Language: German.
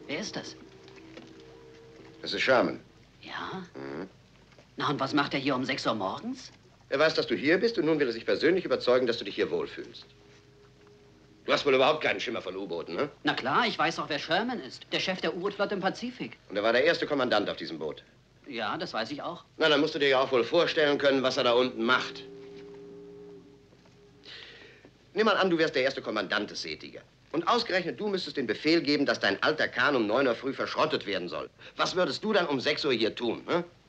Wer ist das? Das ist Sherman. Ja? Mhm. Na, und was macht er hier um 6 Uhr morgens? Er weiß, dass du hier bist und nun will er sich persönlich überzeugen, dass du dich hier wohlfühlst. Du hast wohl überhaupt keinen Schimmer von U-Booten, ne? Na klar, ich weiß auch, wer Sherman ist. Der Chef der U-Boot-Flotte im Pazifik. Und er war der erste Kommandant auf diesem Boot. Ja, das weiß ich auch. Na, dann musst du dir ja auch wohl vorstellen können, was er da unten macht. Nimm mal an, du wärst der erste Kommandant des Seetiger. Und ausgerechnet du müsstest den Befehl geben, dass dein alter Kahn um 9 Uhr früh verschrottet werden soll. Was würdest du dann um 6 Uhr hier tun, ne?